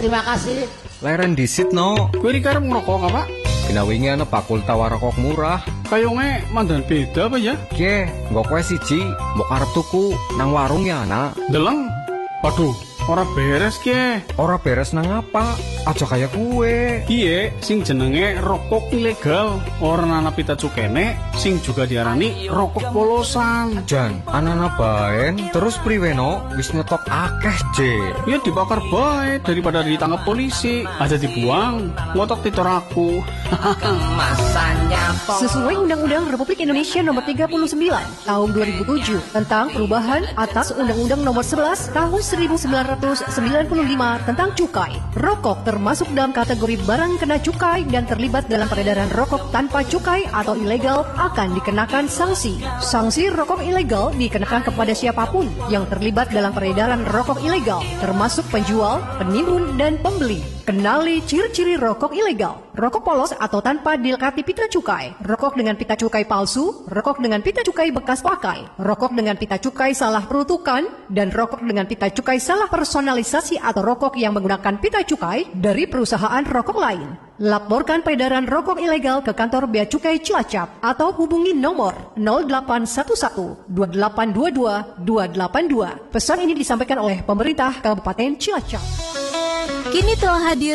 terima kasih. Leren disit no. Kuwi iki arep ngrokok apa? Dina wingi ana bakul tawar rokok murah. Kayonge mandan beda apa ya? Ge, nggo kowe siji, mbok arep tuku nang warung ya, Nak. Deleng. Waduh, ora beres ke. Ora beres nang apa? Aja kaya kue. Iye, sing jenenge rokok ilegal. Ora ana pita cukene, sing juga diarani rokok polosan. Jan, anana baen, terus priwe no? Wis nyetok akeh, J. Ya dibakar bae daripada ditangkap polisi. Aja dibuang, ngotok titor aku. Sesuai Undang-Undang Republik Indonesia Nomor 39 Tahun 2007 tentang perubahan atas Undang-Undang Nomor 11 Tahun 1995 tentang cukai, rokok termasuk dalam kategori barang kena cukai dan terlibat dalam peredaran rokok tanpa cukai atau ilegal akan dikenakan sanksi. Sanksi rokok ilegal dikenakan kepada siapapun yang terlibat dalam peredaran rokok ilegal, termasuk penjual, penimbun, dan pembeli. Kenali ciri-ciri rokok ilegal: rokok polos atau tanpa dilekati pita cukai, rokok dengan pita cukai palsu, rokok dengan pita cukai bekas pakai, rokok dengan pita cukai salah peruntukan, dan rokok dengan pita cukai salah personalisasi atau rokok yang menggunakan pita cukai dari perusahaan rokok lain. Laporkan peredaran rokok ilegal ke kantor Bea Cukai Cilacap atau hubungi nomor 0811 2822 282. Pesan ini disampaikan oleh pemerintah Kabupaten Cilacap. Kini telah hadir